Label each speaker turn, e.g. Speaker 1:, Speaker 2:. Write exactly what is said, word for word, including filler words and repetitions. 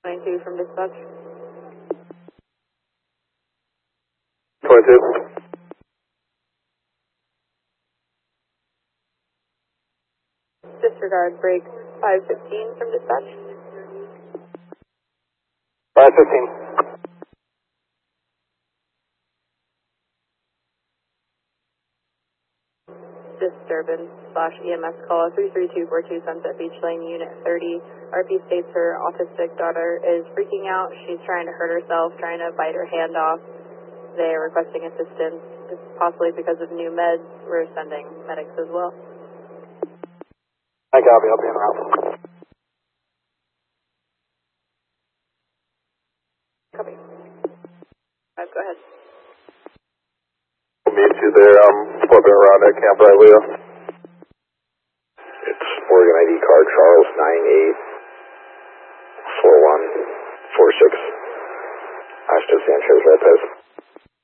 Speaker 1: twenty-two from dispatch.
Speaker 2: twenty-two.
Speaker 1: Disregard break five fifteen from dispatch.
Speaker 2: five fifteen.
Speaker 1: Disturbance slash E M S call three three two four two Sunset Beach Lane, Unit thirty. R P states her autistic daughter is freaking out. She's trying to hurt herself, trying to bite her hand off. They are requesting assistance, possibly because of new meds. We're sending medics as well.
Speaker 2: I copy, I'll be in route.
Speaker 1: Copy. Five, go ahead.
Speaker 2: We'll meet you there. I'm flipping around at Camp Riley. It's Oregon I D card Charles nine eight four one four six. Asta Sanchez Lopez.